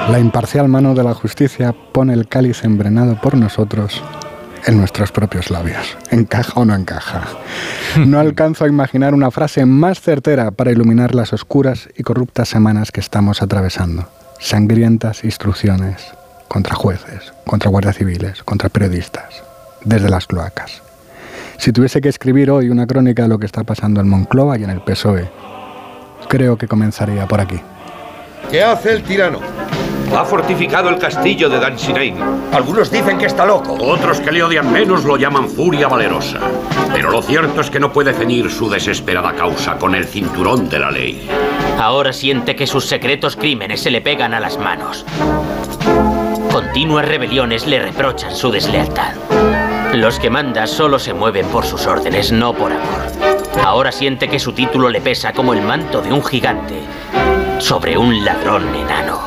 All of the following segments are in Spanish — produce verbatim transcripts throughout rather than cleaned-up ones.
La imparcial mano de la justicia pone el cáliz envenenado por nosotros en nuestros propios labios. ¿Encaja o no encaja? No alcanzo a imaginar una frase más certera para iluminar las oscuras y corruptas semanas que estamos atravesando. Sangrientas instrucciones contra jueces, contra guardias civiles, contra periodistas, desde las cloacas. Si tuviese que escribir hoy una crónica de lo que está pasando en Moncloa y en el P S O E, creo que comenzaría por aquí. ¿Qué hace el tirano? Ha fortificado el castillo de Dunsinane. Algunos dicen que está loco. Otros que le odian menos lo llaman furia valerosa. Pero lo cierto es que no puede ceñir su desesperada causa con el cinturón de la ley. Ahora siente que sus secretos crímenes se le pegan a las manos. Continuas rebeliones le reprochan su deslealtad. Los que manda solo se mueven por sus órdenes, no por amor. Ahora siente que su título le pesa como el manto de un gigante sobre un ladrón enano.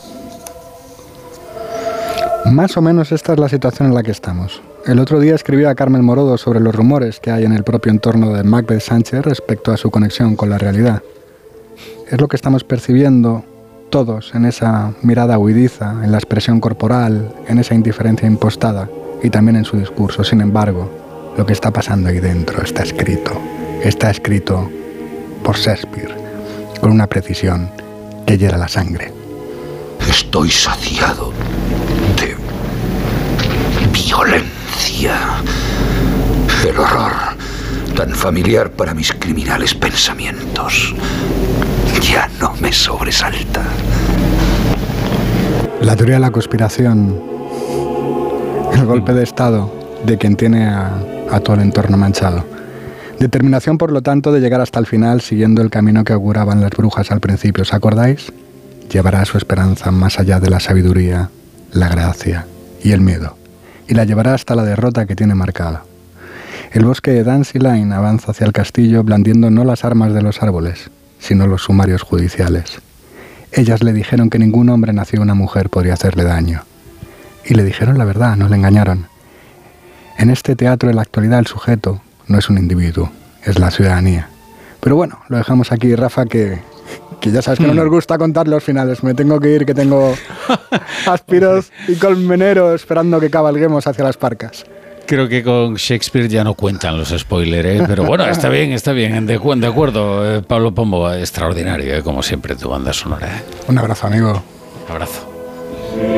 Más o menos esta es la situación en la que estamos. El otro día escribí a Carmen Morodo sobre los rumores que hay en el propio entorno de Macbeth Sánchez respecto a su conexión con la realidad. Es lo que estamos percibiendo todos en esa mirada huidiza, en la expresión corporal, en esa indiferencia impostada y también en su discurso. Sin embargo, lo que está pasando ahí dentro está escrito. Está escrito por Shakespeare con una precisión que hiela la sangre. Estoy saciado de violencia. El horror, tan familiar para mis criminales pensamientos, ya no me sobresalta. La teoría de la conspiración, el golpe de estado de quien tiene a, a todo el entorno manchado. Determinación, por lo tanto, de llegar hasta el final siguiendo el camino que auguraban las brujas al principio. ¿Os acordáis? Llevará su esperanza más allá de la sabiduría, la gracia y el miedo, y la llevará hasta la derrota que tiene marcada. El bosque de Dunsinane avanza hacia el castillo blandiendo no las armas de los árboles, sino los sumarios judiciales. Ellas le dijeron que ningún hombre nacido de una mujer podría hacerle daño. Y le dijeron la verdad, no le engañaron. En este teatro de la actualidad el sujeto no es un individuo, es la ciudadanía. Pero bueno, lo dejamos aquí, Rafa, que... que ya sabes que no nos gusta contar los finales. Me tengo que ir, que tengo Aspiros y Colmenero esperando que cabalguemos hacia las Parcas. Creo que con Shakespeare ya no cuentan los spoilers, ¿eh? Pero bueno, está bien, está bien. De, de acuerdo, eh, Pablo Pombo, extraordinario, ¿eh? Como siempre, tu banda sonora. ¿eh? Un abrazo, amigo. Un abrazo.